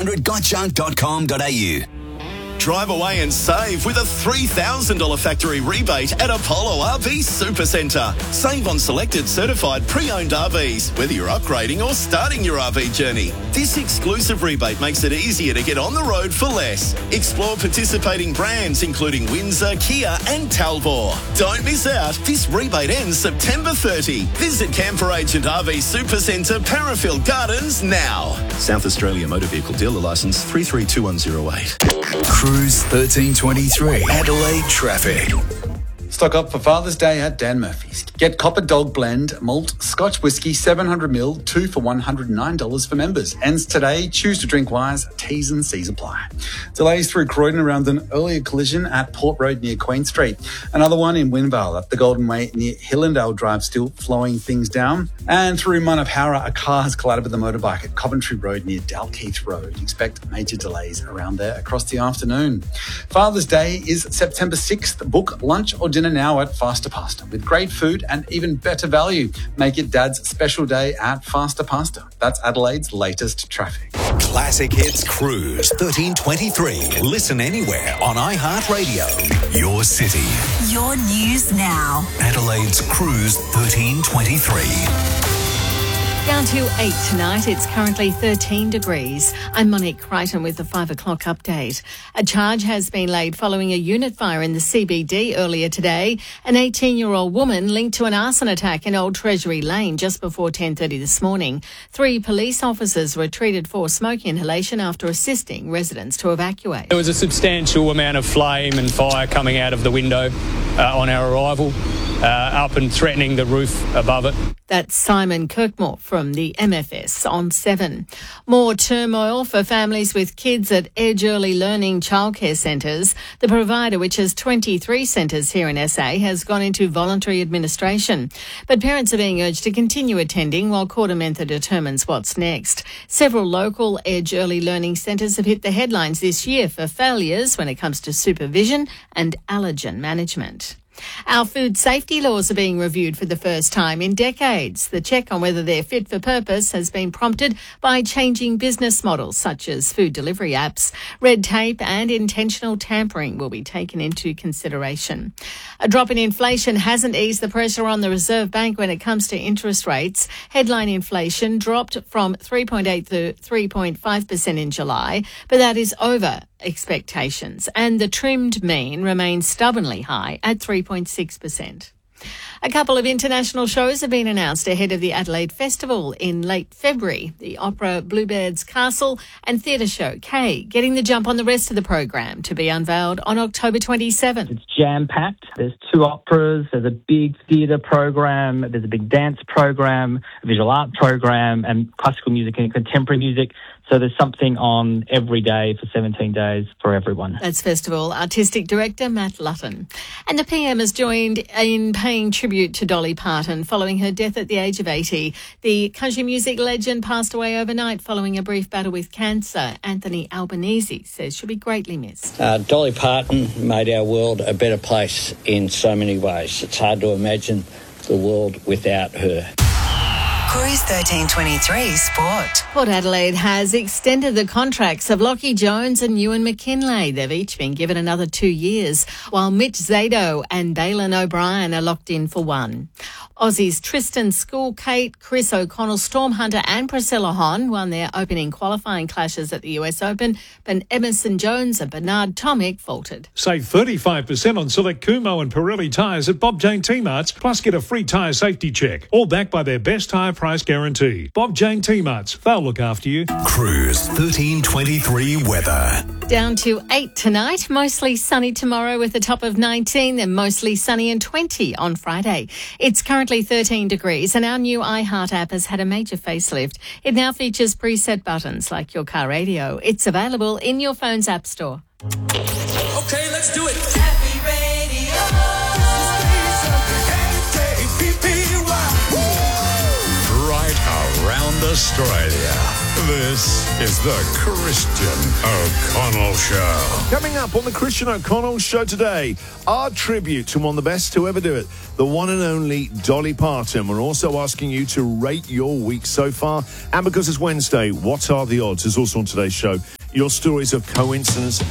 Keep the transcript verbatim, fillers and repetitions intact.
hundred gotjunk dot com dot a u. Drive away and save with a three thousand dollars factory rebate at Apollo R V Supercentre. Save on selected certified pre-owned R Vs, whether you're upgrading or starting your R V journey. This exclusive rebate makes it easier to get on the road for less. Explore participating brands including Windsor, Kia and Talbot. Don't miss out. This rebate ends September thirtieth. Visit Camper Agent R V Supercentre, Parafield Gardens now. South Australia Motor Vehicle Dealer Licence three three two one zero eight. Cruise thirteen twenty-three, Adelaide traffic. Stock up for Father's Day at Dan Murphy's. Get Copper Dog Blend, Malt, Scotch Whisky, seven hundred milliliters, two for one hundred nine dollars for members. Ends today. Choose to drink wise. T's and C's apply. Delays through Croydon around an earlier collision at Port Road near Queen Street. Another one in Winvale at the Golden Way near Hillendale Drive, still flowing things down. And through Manapara, a car has collided with a motorbike at Coventry Road near Dalkeith Road. Expect major delays around there across the afternoon. Father's Day is September sixth. Book lunch or dinner now at Faster Pasta with great food and even better value. Make it Dad's special day at Faster Pasta. That's Adelaide's latest traffic. Classic Hits Cruise thirteen twenty-three. Listen anywhere on iHeartRadio. Your city. Your news now. Adelaide's Cruise thirteen twenty-three. Down to eight tonight. It's currently thirteen degrees. I'm Monique Crichton with the five o'clock update. A charge has been laid following a unit fire in the C B D earlier today. An eighteen-year-old woman linked to an arson attack in Old Treasury Lane just before ten thirty this morning. Three police officers were treated for smoke inhalation after assisting residents to evacuate. There was a substantial amount of flame and fire coming out of the window uh, on our arrival, uh, up and threatening the roof above it. That's Simon Kirkmore from the M F S on seven. More turmoil for families with kids at Edge Early Learning childcare centres. The provider, which has twenty-three centres here in S A, has gone into voluntary administration. But parents are being urged to continue attending while KordaMentha determines what's next. Several local Edge Early Learning centres have hit the headlines this year for failures when it comes to supervision and allergen management. Our food safety laws are being reviewed for the first time in decades. The check on whether they're fit for purpose has been prompted by changing business models such as food delivery apps. Red tape and intentional tampering will be taken into consideration. A drop in inflation hasn't eased the pressure on the Reserve Bank when it comes to interest rates. Headline inflation dropped from three point eight to three point five percent in July, but that is over expectations, and the trimmed mean remains stubbornly high at three point six percent. A couple of international shows have been announced ahead of the Adelaide Festival in late February. The opera Bluebeard's Castle and theatre show K getting the jump on the rest of the program to be unveiled on October twenty-seventh. It's jam-packed. There's two operas, there's a big theatre program, there's a big dance program, a visual art program, and classical music and contemporary music. So there's something on every day for seventeen days for everyone. That's Festival Artistic Director Matt Lutton. And the P M has joined in paying tribute to Dolly Parton following her death at the age of eighty. The country music legend passed away overnight following a brief battle with cancer. Anthony Albanese says she'll be greatly missed. Uh, Dolly Parton made our world a better place in so many ways. It's hard to imagine the world without her. Cruise thirteen twenty-three Sport. Port Adelaide has extended the contracts of Lockie Jones and Ewan McKinlay. They've each been given another two years, while Mitch Zado and Dalen O'Brien are locked in for one. Aussies Tristan School, Kate, Chris O'Connell, Storm Hunter and Priscilla Hon won their opening qualifying clashes at the U S Open, but Emerson Jones and Bernard Tomic faltered. Save thirty-five percent on select Kumho and Pirelli tyres at Bob Jane T-Marts, plus get a free tyre safety check. All backed by their best tyre price guarantee. Bob Jane T-Marts, they'll look after you. Cruise thirteen twenty-three weather. Down to eight tonight, mostly sunny tomorrow with a top of nineteen, then mostly sunny and twenty on Friday. It's currently thirteen degrees and our new iHeart app has had a major facelift. It now features preset buttons like your car radio. It's available in your phone's app store. Okay, let's do it. Happy Radio. Right around Australia. This is the Christian O'Connell Show. Coming up on the Christian O'Connell Show today, our tribute to one of the best to ever do it, the one and only Dolly Parton. We're also asking you to rate your week so far. And because it's Wednesday, what are the odds? Is also on today's show. your stories of coincidence